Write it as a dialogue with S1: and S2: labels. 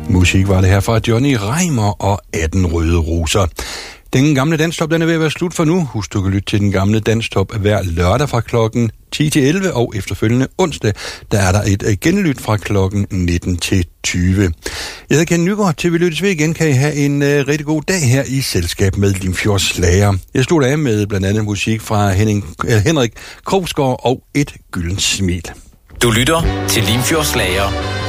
S1: Musik var det her fra Johnny Reimer og 18 røde roser. Den gamle Danstop, den er ved at være slut for nu. Husk, du kan lytte til den gamle Danstop hver lørdag fra klokken 10 til 11, og efterfølgende onsdag, der er der et genlyt fra klokken 19 til 20. Jeg hedder Ken Nygaard. Til vi lyttes ved igen, kan I have en rigtig god dag her i selskab med Limfjords Slager. Jeg slutter af med blandt andet musik fra Henrik Krogsgaard og Et gyldent smil.
S2: Du lytter til Limfjords Slager.